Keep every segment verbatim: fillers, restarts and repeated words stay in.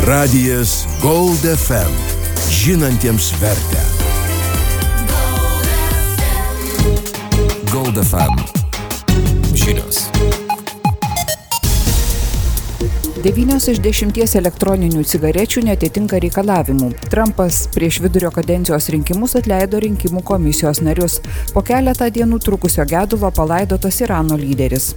Radijas Gold F M. Žinantiems vertę. Gold F M. Žinios. Devynios iš dešimties elektroninių cigarečių netitinka reikalavimų. Trumpas prieš vidurio kadencijos rinkimus atleido rinkimų komisijos narius. Po keletą dienų trukusio gedulo palaidotas Irano lyderis.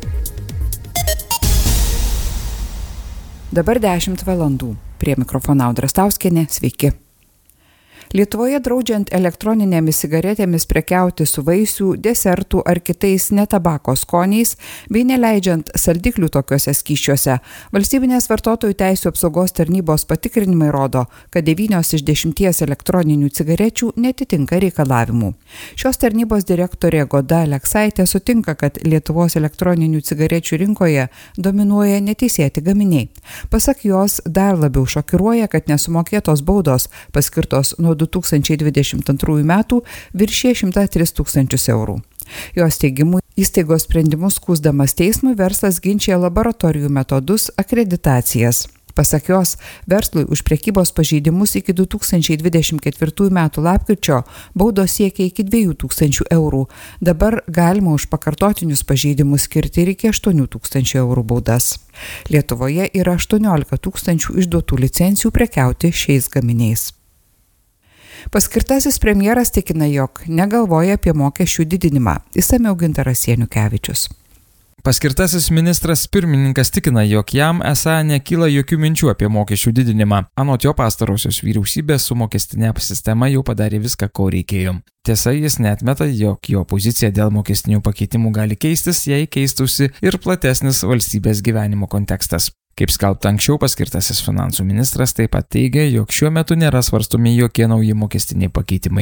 Dabar dešimt valandų. Prie mikrofono Audra Stauskienė. Sveiki. Lietuvoje draudžiant elektroninėmis cigaretėmis prekiauti su vaisių, desertų ar kitais netabako skoniais, bei neleidžiant saldiklių tokiuose skysčiuose, valstybinės vartotojų teisių apsaugos tarnybos patikrinimai rodo, kad devynios iš dešimties elektroninių cigarečių netitinka reikalavimų. Šios tarnybos direktorė Goda Aleksaitė sutinka, kad Lietuvos elektroninių cigarečių rinkoje dominuoja neteisėti gaminiai. Pasak jos, dar labiau šokiruoja, kad nesumokėtos baudos paskirtos nuo du tūkstančiai dvidešimt antrųjų metų viršė šimtą tris tūkstančius eurų. Jos teigimu, įstaigos sprendimus skųsdamas teismui verslas ginčija laboratorijų metodus, akreditacijas. Pasak jos, verslui už prekybos pažeidimus iki du tūkstančiai dvidešimt ketvirtųjų metų lapkričio baudos siekia iki dviejų tūkstančių eurų. Dabar galima už pakartotinius pažeidimus skirti ir iki aštuonių tūkstančių eurų baudas. Lietuvoje yra aštuoniolika tūkstančių išduotų licencijų prekiauti šiais gaminiais. Paskirtasis premjeras tikina, jog negalvoja apie mokesčių didinimą. Išsamiau Gintaras Janukevičius. Paskirtasis ministras pirmininkas tikina, jog jam esą nekyla jokių minčių apie mokesčių didinimą. Anot jo, pastarosios vyriausybės su mokestinė sistema jau padarė viską, ko reikėjo. Tiesa, jis neatmeta, jog jo pozicija dėl mokestinių pakeitimų gali keistis, jei keistųsi ir platesnis valstybės gyvenimo kontekstas. Kaip skelbta anksčiau, paskirtasis finansų ministras taip pat teigia, jog šiuo metu nėra svarstomi jokie nauji mokestiniai pakeitimai.